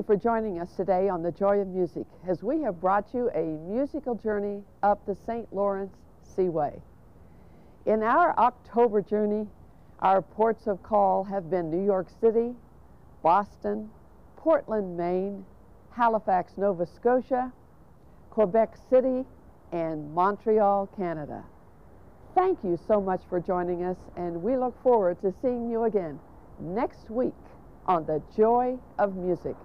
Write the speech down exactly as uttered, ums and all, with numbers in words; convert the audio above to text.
for joining us today on The Joy of Music as we have brought you a musical journey up the Saint Lawrence Seaway. In our October journey, our ports of call have been New York City, Boston, Portland, Maine, Halifax, Nova Scotia, Quebec City, and Montreal, Canada. Thank you so much for joining us, and we look forward to seeing you again next week on The Joy of Music.